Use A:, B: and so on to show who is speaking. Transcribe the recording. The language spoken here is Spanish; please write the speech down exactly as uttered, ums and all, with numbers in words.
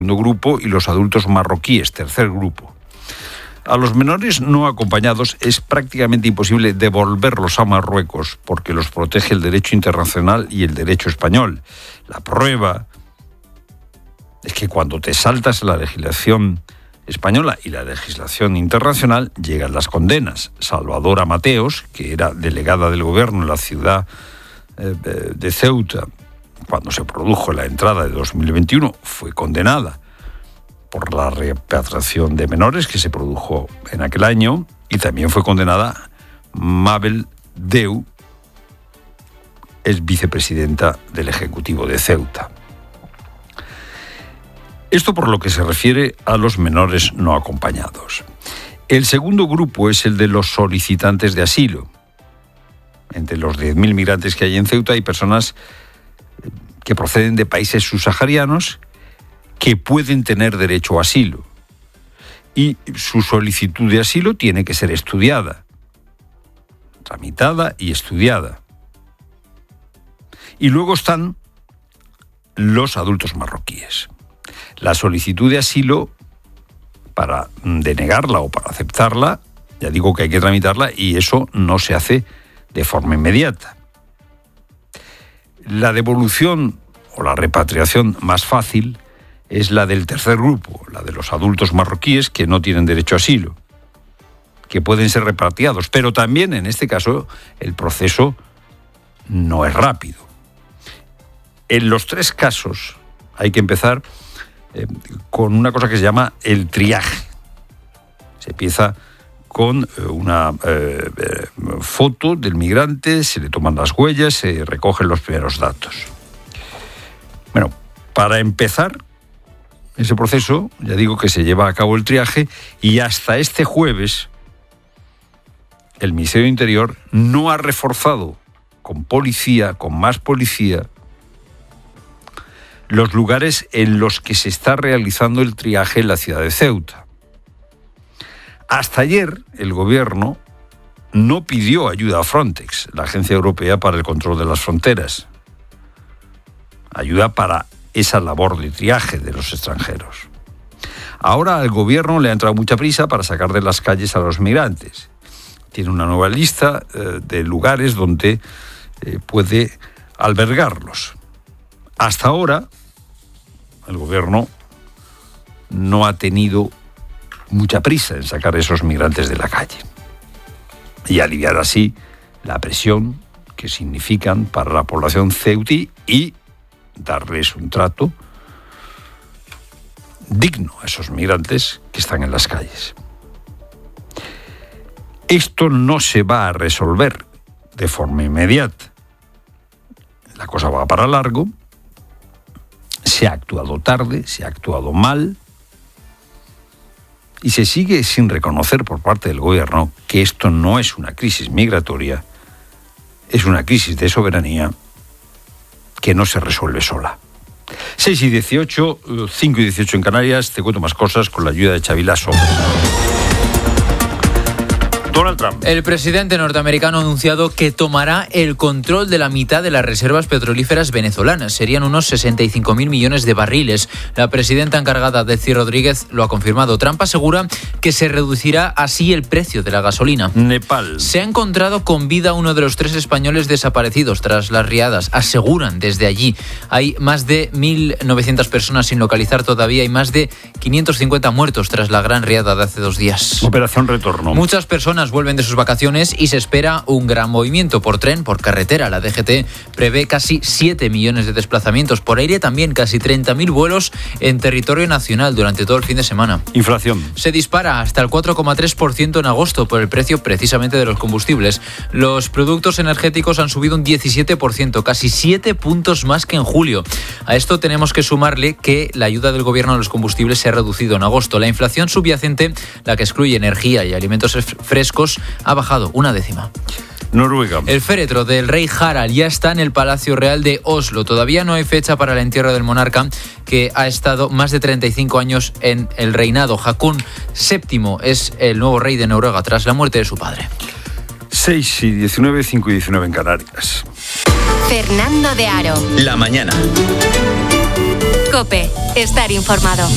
A: segundo grupo, y los adultos marroquíes, tercer grupo. A los menores no acompañados es prácticamente imposible devolverlos a Marruecos porque los protege el derecho internacional y el derecho español. La prueba es que cuando te saltas la legislación española y la legislación internacional, llegan las condenas. Salvadora Mateos, que era delegada del gobierno en la ciudad eh, de Ceuta cuando se produjo la entrada de dos mil veintiuno, fue condenada por la repatriación de menores que se produjo en aquel año, y también fue condenada Mabel Deu, es vicepresidenta del Ejecutivo de Ceuta. Esto por lo que se refiere a los menores no acompañados. El segundo grupo es el de los solicitantes de asilo. Entre los diez mil migrantes que hay en Ceuta hay personas que proceden de países subsaharianos que pueden tener derecho a asilo. Y su solicitud de asilo tiene que ser estudiada, tramitada y estudiada. Y luego están los adultos marroquíes. La solicitud de asilo, para denegarla o para aceptarla, ya digo que hay que tramitarla, y eso no se hace de forma inmediata. La devolución o la repatriación más fácil es la del tercer grupo, la de los adultos marroquíes que no tienen derecho a asilo, que pueden ser repatriados, pero también en este caso el proceso no es rápido. En los tres casos hay que empezar eh, con una cosa que se llama el triaje. Se empieza con una eh, eh, foto del migrante, se le toman las huellas, se recogen los primeros datos. Bueno, para empezar ese proceso, ya digo que se lleva a cabo el triaje, y hasta este jueves el Ministerio de Interior no ha reforzado con policía, con más policía, los lugares en los que se está realizando el triaje en la ciudad de Ceuta. Hasta ayer el gobierno no pidió ayuda a Frontex, la Agencia Europea para el Control de las Fronteras. Ayuda para esa labor de triaje de los extranjeros. Ahora al gobierno le ha entrado mucha prisa para sacar de las calles a los migrantes. Tiene una nueva lista eh, de lugares donde eh, puede albergarlos. Hasta ahora el gobierno no ha tenido mucha prisa en sacar a esos migrantes de la calle y aliviar así la presión que significan para la población ceutí y darles un trato digno a esos migrantes que están en las calles. Esto no se va a resolver de forma inmediata. La cosa va para largo. Se ha actuado tarde, se ha actuado mal, y se sigue sin reconocer por parte del gobierno que esto no es una crisis migratoria, es una crisis de soberanía que no se resuelve sola. seis y dieciocho, cinco y dieciocho en Canarias. Te cuento más cosas con la ayuda de Xavi Lasso. Donald Trump.
B: El presidente norteamericano ha anunciado que tomará el control de la mitad de las reservas petrolíferas venezolanas. Serían unos sesenta y cinco mil millones de barriles. La presidenta encargada, Delcy Rodríguez, lo ha confirmado. Trump asegura que se reducirá así el precio de la gasolina.
A: Nepal.
B: Se ha encontrado con vida uno de los tres españoles desaparecidos tras las riadas. Aseguran desde allí. Hay más de mil novecientas personas sin localizar todavía y más de quinientos cincuenta muertos tras la gran riada de hace dos días.
A: Operación Retorno.
B: Muchas personas vuelven de sus vacaciones y se espera un gran movimiento por tren, por carretera. La D G T prevé casi siete millones de desplazamientos. Por aire también casi treinta mil vuelos en territorio nacional durante todo el fin de semana.
A: Inflación.
B: Se dispara hasta el cuatro coma tres por ciento en agosto por el precio precisamente de los combustibles. Los productos energéticos han subido un diecisiete por ciento, casi siete puntos más que en julio. A esto tenemos que sumarle que la ayuda del gobierno a los combustibles se ha reducido en agosto. La inflación subyacente, la que excluye energía y alimentos frescos, ha bajado una décima.
A: Noruega.
B: El féretro del rey Harald ya está en el Palacio Real de Oslo. Todavía no hay fecha para el entierro del monarca, que ha estado más de treinta y cinco años en el reinado. Haakon séptimo es el nuevo rey de Noruega tras la muerte de su padre.
A: seis y diecinueve, cinco y diecinueve en Canarias.
C: Fernando de Aro.
D: La mañana.
C: COPE. Estar informado.